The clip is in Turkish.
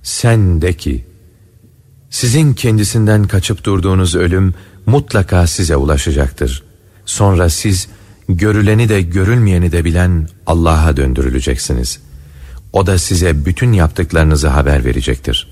Sen de ki, sizin kendisinden kaçıp durduğunuz ölüm mutlaka size ulaşacaktır. Sonra siz görüleni de görülmeyeni de bilen Allah'a döndürüleceksiniz. O da size bütün yaptıklarınızı haber verecektir.